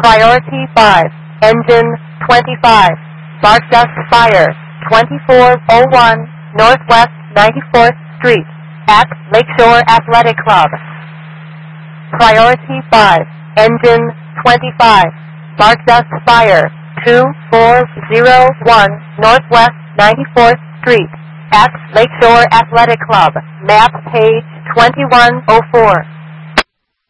Priority 5, engine 25, spark dust fire, 2401 Northwest 94th Street, at Lakeshore Athletic Club. Priority 5, engine 25, spark dust fire, 2401 Northwest 94th Street, at Lakeshore Athletic Club, map page 2104.